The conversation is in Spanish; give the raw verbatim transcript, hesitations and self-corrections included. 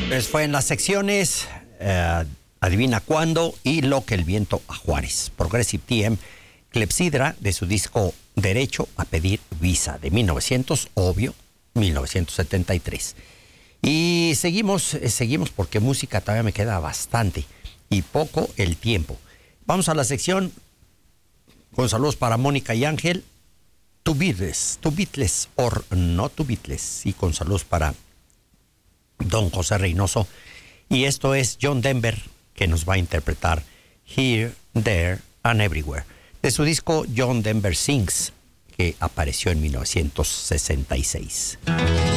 Pues fue en las secciones eh, Adivina Cuándo y Lo que el viento a Juárez. Progressive T M, Clepsidra, de su disco Derecho a Pedir Visa, de mil novecientos, obvio, mil novecientos setenta y tres. Y seguimos, eh, seguimos porque música todavía me queda bastante y poco el tiempo. Vamos a la sección con saludos para Mónica y Ángel. Tu Beatles, tu Beatles or no tu Beatles. Y con saludos para Don José Reynoso. Y esto es John Denver, que nos va a interpretar Here, There and Everywhere, de su disco John Denver Sings, que apareció en mil novecientos sesenta y seis.